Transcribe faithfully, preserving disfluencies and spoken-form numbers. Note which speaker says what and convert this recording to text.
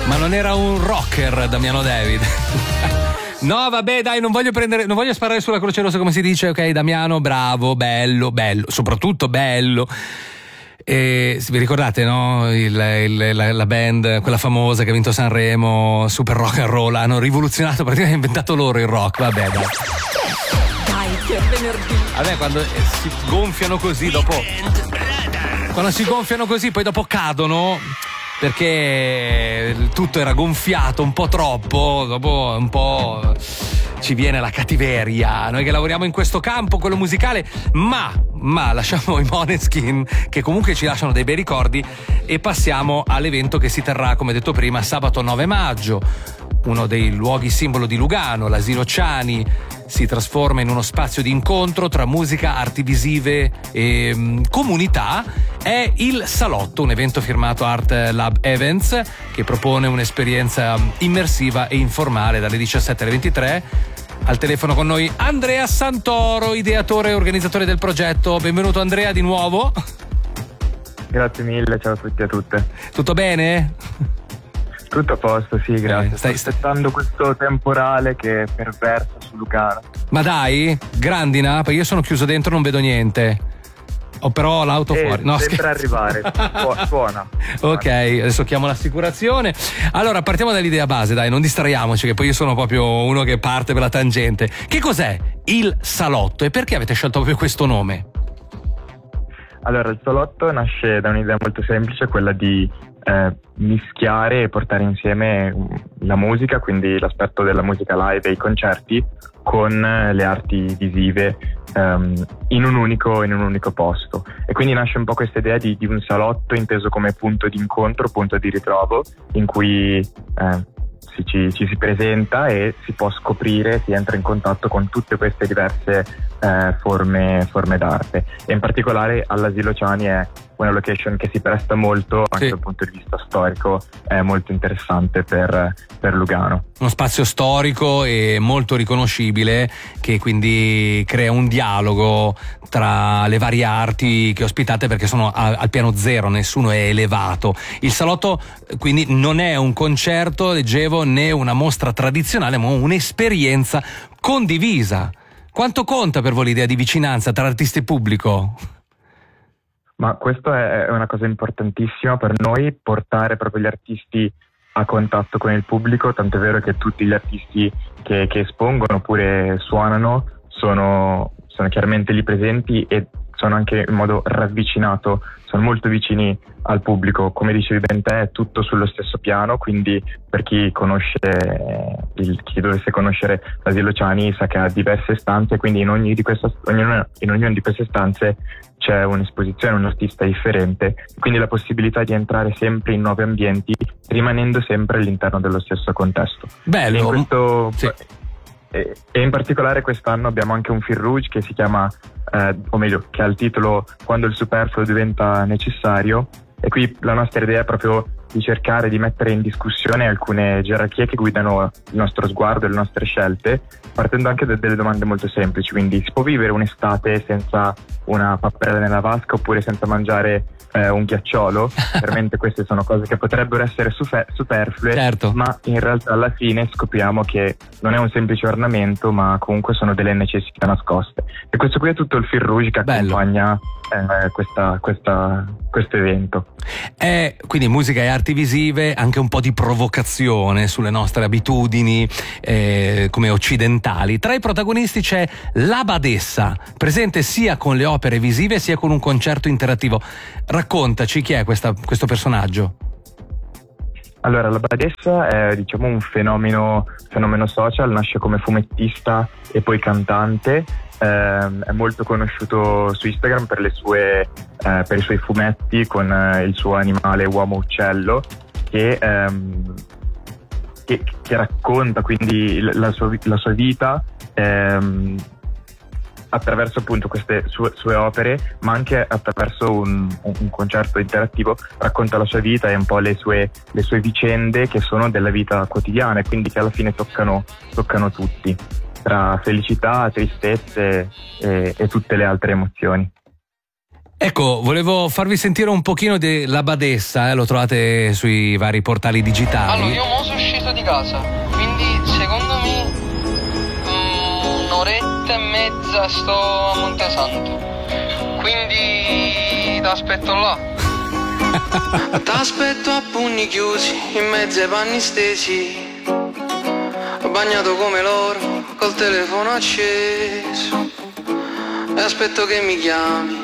Speaker 1: Ma non era un rocker, Damiano David. No, vabbè, dai, non voglio prendere, non voglio sparare sulla Croce Rossa, come si dice. Ok, Damiano, bravo, bello, bello, soprattutto bello. E vi ricordate, no? Il, il, la, la band, quella famosa che ha vinto Sanremo, Super Rock and Roll, hanno rivoluzionato, praticamente hanno inventato loro il rock. Vabbè, dai.
Speaker 2: Dai, che venerdì.
Speaker 1: Vabbè, quando si gonfiano così, dopo. Quando si gonfiano così, poi dopo cadono. Perché tutto era gonfiato un po' troppo, dopo un po' ci viene la cattiveria. Noi che lavoriamo in questo campo, quello musicale, ma, ma lasciamo i Måneskin, che comunque ci lasciano dei bei ricordi, e passiamo all'evento che si terrà, come detto prima, sabato nove maggio. Uno dei luoghi simbolo di Lugano, l'Asilo Ciani, si trasforma in uno spazio di incontro tra musica, arti visive e um, comunità. È il Salotto, un evento firmato Art Lab Events, che propone un'esperienza immersiva e informale dalle diciassette alle ventitré. Al telefono con noi Andrea Santoro, ideatore e organizzatore del progetto. Benvenuto Andrea di nuovo.
Speaker 3: Grazie mille, ciao a tutti e a tutte.
Speaker 1: Tutto bene?
Speaker 3: Tutto a posto, sì, grazie.
Speaker 1: Eh, stai,
Speaker 3: Sto aspettando questo temporale che perversa su Lugano.
Speaker 1: Ma dai, grandina, perché io sono chiuso dentro, non vedo niente. Ho però l'auto
Speaker 3: eh,
Speaker 1: fuori. No,
Speaker 3: sempre
Speaker 1: scherzo.
Speaker 3: arrivare. Su- suona.
Speaker 1: Ok, adesso chiamo l'assicurazione. Allora, partiamo dall'idea base, dai, non distraiamoci, che poi io sono proprio uno che parte per la tangente. Che cos'è il Salotto e perché avete scelto proprio questo nome?
Speaker 3: Allora, il Salotto nasce da un'idea molto semplice, quella di eh, mischiare e portare insieme la musica, quindi l'aspetto della musica live e i concerti, con le arti visive um, in un unico in un unico posto. E quindi nasce un po' questa idea di, di un salotto inteso come punto di incontro, punto di ritrovo, in cui eh, si, ci, ci si presenta e si può scoprire, si entra in contatto con tutte queste diverse eh, forme, forme d'arte. E in particolare all'Asilo Ciani è una location che si presta molto, anche
Speaker 1: sì,
Speaker 3: dal punto di vista storico, è molto interessante per, per Lugano.
Speaker 1: Uno spazio storico e molto riconoscibile, che quindi crea un dialogo tra le varie arti che ospitate, perché sono a, al piano zero, nessuno è elevato. Il Salotto quindi non è un concerto, leggevo, né una mostra tradizionale, ma un'esperienza condivisa. Quanto conta per voi l'idea di vicinanza tra artista e pubblico?
Speaker 3: Ma questo è una cosa importantissima per noi, portare proprio gli artisti a contatto con il pubblico, tant'è vero che tutti gli artisti che, che espongono oppure suonano sono, sono chiaramente lì presenti e sono anche in modo ravvicinato, sono molto vicini al pubblico. Come dicevi ben te, è tutto sullo stesso piano, quindi per chi conosce, il, chi dovesse conoscere l'Asilo Ciani sa che ha diverse stanze, quindi in, ogni di questa, ognuna, in ognuna di queste stanze c'è un'esposizione, un artista differente, quindi la possibilità di entrare sempre in nuovi ambienti rimanendo sempre all'interno dello stesso contesto.
Speaker 1: Bello.
Speaker 3: E in questo,
Speaker 1: sì.
Speaker 3: e, e in particolare quest'anno abbiamo anche un fil rouge che si chiama, eh, o meglio, che ha il titolo Quando il superfluo diventa necessario, e qui la nostra idea è proprio di cercare di mettere in discussione alcune gerarchie che guidano il nostro sguardo e le nostre scelte, partendo anche da delle domande molto semplici. Quindi si può vivere un'estate senza una pappera nella vasca oppure senza mangiare eh, un ghiacciolo? Chiaramente queste sono cose che potrebbero essere super- superflue,
Speaker 1: certo,
Speaker 3: ma in realtà alla fine scopriamo che non è un semplice ornamento, ma comunque sono delle necessità nascoste. E questo qui è tutto il fil rouge che accompagna eh, questa, questa, questo evento.
Speaker 1: È quindi musica e arti visive, anche un po' di provocazione sulle nostre abitudini eh, come occidentali. Tra i protagonisti c'è la Badessa, presente sia con le opere visive sia con un concerto interattivo. Raccontaci chi è questa, questo personaggio.
Speaker 3: Allora, la Badessa è, diciamo, un fenomeno, fenomeno social, nasce come fumettista e poi cantante. Eh, è molto conosciuto su Instagram per le sue eh, per i suoi fumetti con eh, il suo animale uomo uccello che, ehm, che, che racconta quindi la sua, la sua vita ehm, attraverso appunto queste sue, sue opere, ma anche attraverso un, un concerto interattivo racconta la sua vita e un po' le sue, le sue vicende che sono della vita quotidiana e quindi che alla fine toccano, toccano tutti, tra felicità, tristezze e, e tutte le altre emozioni.
Speaker 1: Ecco, volevo farvi sentire un pochino della Badessa, eh, lo trovate sui vari portali digitali.
Speaker 4: Allora, io mo sono uscito di casa, quindi secondo me mm, un'oretta e mezza sto a Montesanto. Quindi t'aspetto là. T'aspetto a pugni chiusi, in mezzo ai panni stesi, bagnato come loro, col telefono acceso. E aspetto che mi chiami